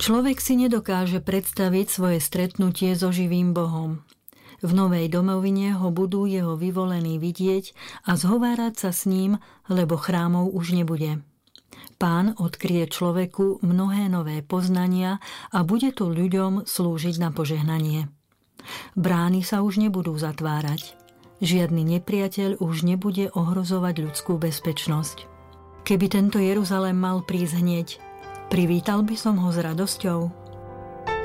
Človek si nedokáže predstaviť svoje stretnutie so živým Bohom. V novej domovine ho budú jeho vyvolení vidieť a zhovárať sa s ním, lebo chrámov už nebude. Pán odkrie človeku mnohé nové poznania a bude tu ľuďom slúžiť na požehnanie. Brány sa už nebudú zatvárať. Žiadny nepriateľ už nebude ohrozovať ľudskú bezpečnosť. Keby tento Jeruzalém mal prísť hneď, privítal by som ho s radosťou?